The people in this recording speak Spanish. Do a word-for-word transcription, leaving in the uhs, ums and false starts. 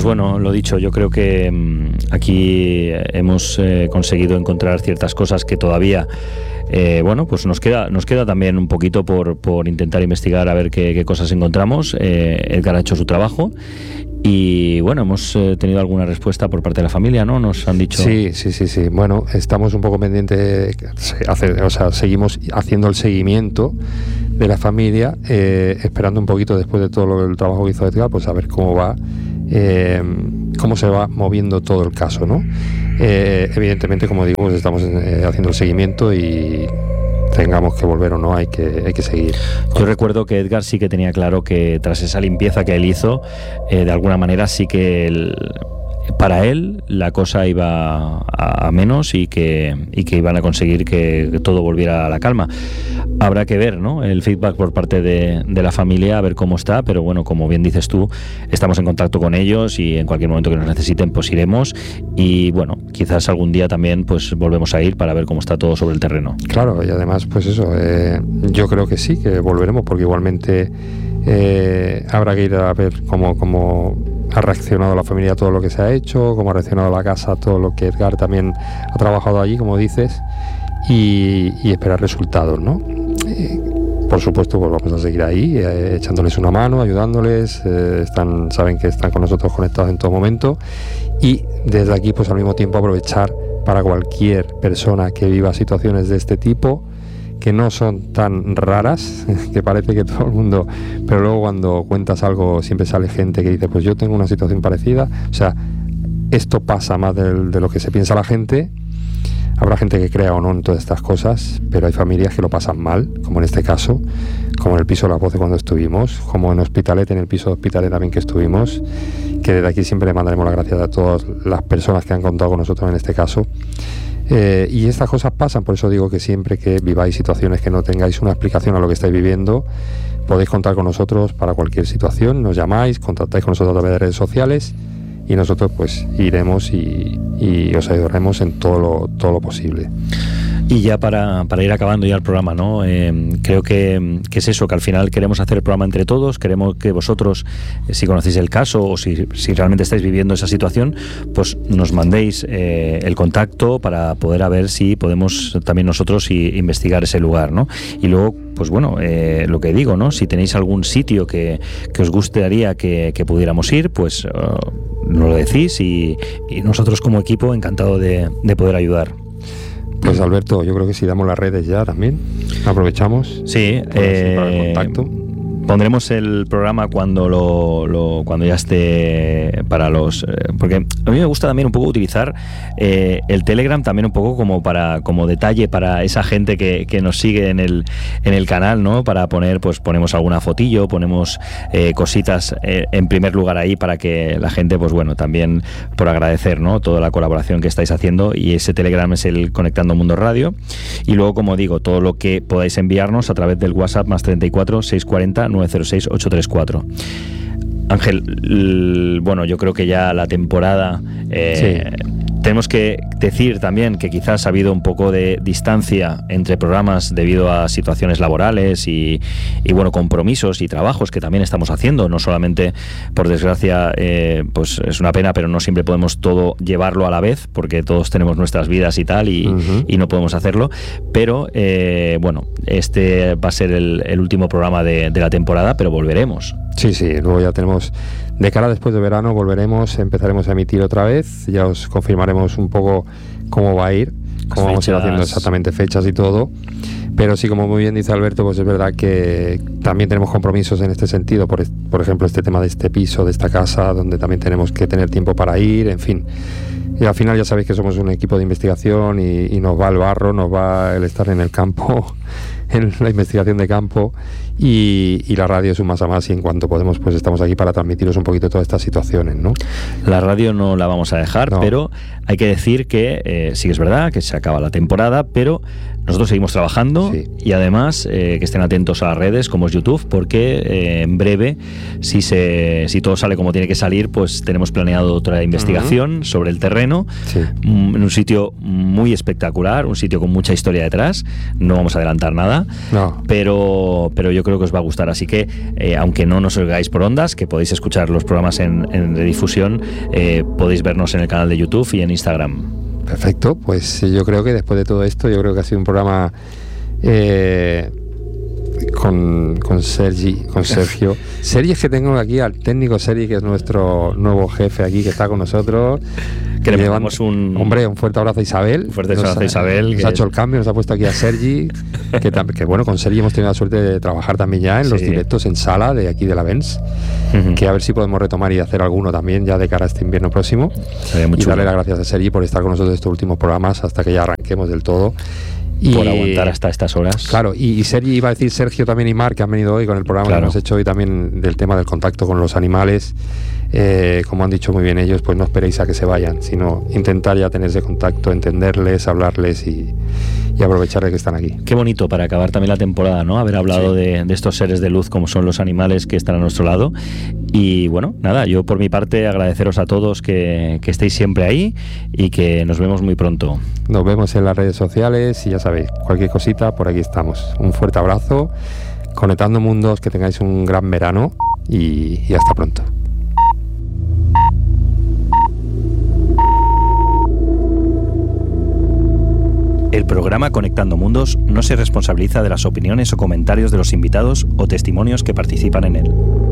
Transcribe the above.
bueno, lo dicho, yo creo que mmm, aquí hemos eh, conseguido encontrar ciertas cosas que todavía, eh, bueno, pues nos queda nos queda también un poquito por, por intentar investigar a ver qué, qué cosas encontramos. Eh, Edgar ha hecho su trabajo y, bueno, hemos eh, tenido alguna respuesta por parte de la familia, ¿no? Nos han dicho... Sí, sí, sí, sí. Bueno, estamos un poco pendientes, hacer, o sea, seguimos haciendo el seguimiento de la familia, eh, esperando un poquito después de todo lo, el trabajo que hizo Edgar, pues a ver cómo va, eh, cómo se va moviendo todo el caso, ¿no? Eh, evidentemente, como digo, pues estamos eh, haciendo el seguimiento y tengamos que volver o no, hay que, hay que seguir. Yo recuerdo que Edgar sí que tenía claro que tras esa limpieza que él hizo, eh, de alguna manera sí que él... para él la cosa iba a, a menos y que, y que iban a conseguir que todo volviera a la calma. Habrá que ver, ¿no?, el feedback por parte de, de la familia, a ver cómo está, pero bueno, como bien dices tú, estamos en contacto con ellos y en cualquier momento que nos necesiten pues iremos y bueno, quizás algún día también pues volvemos a ir para ver cómo está todo sobre el terreno. Claro, y además pues eso, eh, yo creo que sí, que volveremos porque igualmente eh, habrá que ir a ver cómo, cómo ha reaccionado la familia a todo lo que se ha hecho, cómo ha reaccionado la casa a todo lo que Edgar también ha trabajado allí, como dices, y, y esperar resultados, ¿no? Eh, por supuesto, pues vamos a seguir ahí, eh, echándoles una mano, ayudándoles, eh, están, saben que están con nosotros conectados en todo momento, y desde aquí pues al mismo tiempo aprovechar para cualquier persona que viva situaciones de este tipo, que no son tan raras, que parece que todo el mundo, pero luego cuando cuentas algo siempre sale gente que dice, pues yo tengo una situación parecida, o sea, esto pasa más de, de lo que se piensa la gente. Habrá gente que crea o no en todas estas cosas, pero hay familias que lo pasan mal, como en este caso, como en el piso de La Voz cuando estuvimos, como en Hospitalet, en el piso de Hospitalet también que estuvimos, que desde aquí siempre le mandaremos las gracias a todas las personas que han contado con nosotros en este caso. Eh, y estas cosas pasan, por eso digo que siempre que viváis situaciones que no tengáis una explicación a lo que estáis viviendo, podéis contar con nosotros para cualquier situación, nos llamáis, contactáis con nosotros a través de redes sociales y nosotros pues iremos y, y os ayudaremos en todo lo, todo lo posible. Y ya para, para ir acabando ya el programa, ¿no? Eh, creo que, que es eso, que al final queremos hacer el programa entre todos, queremos que vosotros, eh, si conocéis el caso o si, si realmente estáis viviendo esa situación, pues nos mandéis eh, el contacto para poder a ver si podemos también nosotros y, investigar ese lugar, ¿no? Y luego, pues bueno, eh, lo que digo, ¿no? Si tenéis algún sitio que, que os gustaría que, que pudiéramos ir, pues uh, nos lo decís y, y nosotros como equipo encantado de, de poder ayudar. Pues Alberto, yo creo que si damos las redes ya también, aprovechamos. Sí, eh, para el contacto. Pondremos el programa cuando lo, lo cuando ya esté para los eh, porque a mí me gusta también un poco utilizar eh, el Telegram también un poco como para como detalle para esa gente que, que nos sigue en el en el canal, ¿no? Para poner, pues ponemos alguna fotillo, ponemos eh, cositas eh, en primer lugar ahí para que la gente, pues bueno, también por agradecer, ¿no?, toda la colaboración que estáis haciendo, y ese Telegram es el Conectando Mundo Radio, y luego, como digo, todo lo que podáis enviarnos a través del WhatsApp más treinta y cuatro, seiscientos cuarenta, nueve cero seis, ocho tres cuatro. Ángel, l- bueno, yo creo que ya la temporada eh, sí. Tenemos que decir también que quizás ha habido un poco de distancia entre programas debido a situaciones laborales y, y bueno, compromisos y trabajos que también estamos haciendo. No solamente, por desgracia, eh, pues es una pena, pero no siempre podemos todo llevarlo a la vez, porque todos tenemos nuestras vidas y tal, y, uh-huh. y no podemos hacerlo. Pero, eh, bueno, este va a ser el, el último programa de, de la temporada, pero volveremos. Sí, sí, luego ya tenemos, de cara después de verano, volveremos, empezaremos a emitir otra vez, ya os confirmaremos un poco cómo va a ir, cómo vamos a ir haciendo exactamente fechas y todo, pero sí, como muy bien dice Alberto, pues es verdad que también tenemos compromisos en este sentido, por, por ejemplo, este tema de este piso, de esta casa, donde también tenemos que tener tiempo para ir, en fin. Y al final ya sabéis que somos un equipo de investigación y, y nos va el barro, nos va el estar en el campo, en la investigación de campo, y, y la radio es un más a más, y en cuanto podemos pues estamos aquí para transmitiros un poquito todas estas situaciones, ¿no? La radio no la vamos a dejar, no. Pero hay que decir que eh, sí es verdad que se acaba la temporada, pero nosotros seguimos trabajando, sí. Y además eh, que estén atentos a las redes como es YouTube, porque eh, en breve, si se si todo sale como tiene que salir, pues tenemos planeado otra investigación uh-huh. sobre el terreno, sí. En un sitio muy espectacular, un sitio con mucha historia detrás. No vamos a adelantar nada, no. pero pero yo creo que os va a gustar. Así que, eh, aunque no nos oigáis por ondas, que podéis escuchar los programas en, en redifusión, eh, podéis vernos en el canal de YouTube y en Instagram. Perfecto, pues yo creo que después de todo esto, yo creo que ha sido un programa eh, con, con Sergi, con Sergio. Sergi, es que tengo aquí al técnico Sergi, que es nuestro nuevo jefe aquí, que está con nosotros. Que le mandamos un... Hombre, un fuerte abrazo a Isabel. Un fuerte abrazo a Isabel. Nos que ha hecho el cambio, nos ha puesto aquí a Sergi. que, que bueno, con Sergi hemos tenido la suerte de trabajar también ya en los sí. directos en sala de aquí de la Benz. Uh-huh. Que a ver si podemos retomar y hacer alguno también ya de cara a este invierno próximo. Muy y chulo. darle las gracias a Sergi por estar con nosotros estos últimos programas hasta que ya arranquemos del todo. Y, por aguantar hasta estas horas. Claro, y, y Sergi, iba a decir Sergio también y Marc, que han venido hoy con el programa claro. que hemos hecho hoy también del tema del contacto con los animales. Eh, como han dicho muy bien ellos, pues no esperéis a que se vayan, sino intentar ya tener ese contacto, entenderles, hablarles y, y aprovechar de que están aquí. Qué bonito para acabar también la temporada, ¿no? Haber hablado sí. de, de estos seres de luz como son los animales que están a nuestro lado. Y bueno, nada, yo por mi parte agradeceros a todos que, que estéis siempre ahí y que nos vemos muy pronto. Nos vemos en las redes sociales y ya sabéis, cualquier cosita, por aquí estamos. Un fuerte abrazo, Conectando Mundos, que tengáis un gran verano y, y hasta pronto. El programa Conectando Mundos no se responsabiliza de las opiniones o comentarios de los invitados o testimonios que participan en él.